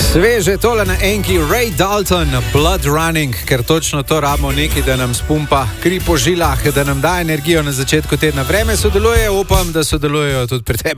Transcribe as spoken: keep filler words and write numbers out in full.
Sveže tole na enki Ray Dalton, Blood Running, ker točno to rabimo nekaj, da nam spumpa kri po žilah, da nam da energijo na začetku tedna. Vreme sodeluje, upam, da sodelujejo tudi pri tebi.